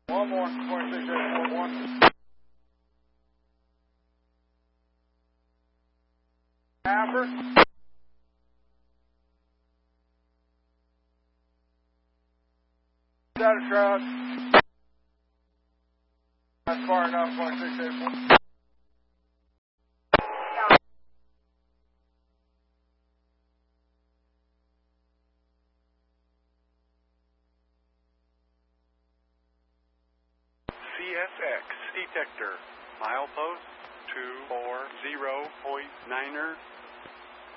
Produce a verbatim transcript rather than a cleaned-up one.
One more, twenty-six eight four one. After. Status crowd. That's far enough, twenty-six eight four. C S X detector, milepost two four zero point niner.